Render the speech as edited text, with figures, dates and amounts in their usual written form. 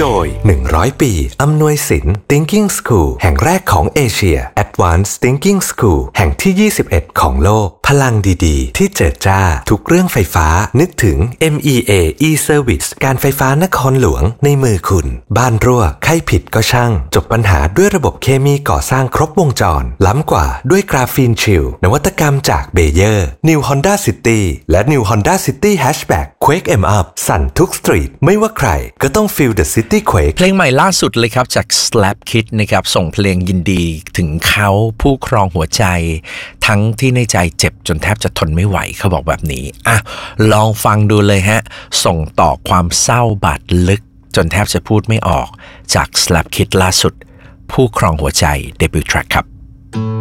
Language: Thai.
โดย100 ปีอำนวยสิน Thinking School แห่งแรกของเอเชีย Advanced Thinking School แห่งที่21ของโลกพลังดีๆที่เจิดจ้าทุกเรื่องไฟฟ้านึกถึง MEA e-Service การไฟฟ้านครหลวงในมือคุณบ้านรั่วใครผิดก็ช่างจบปัญหาด้วยระบบเคมีก่อสร้างครบวงจรล้ำกว่าด้วยกราฟีนชิลนวัตกรรมจากเบเยอร์ New Honda City และ New Honda City Hatchback Quake em up สั่นทุกสตรีทไม่ว่าใครก็ต้อง Feel the City Quake เพลงใหม่ล่าสุดเลยครับจาก Slap Kid นะครับส่งเพลงยินดีถึงเขาผู้ครองหัวใจทั้งที่ในใจเจ็บจนแทบจะทนไม่ไหวเขาบอกแบบนี้อ่ะลองฟังดูเลยฮะส่งต่อความเศร้าบาดลึกจนแทบจะพูดไม่ออกจาก Slap Kid ล่าสุดผู้ครองหัวใจเดบิวต์แทร็กครับ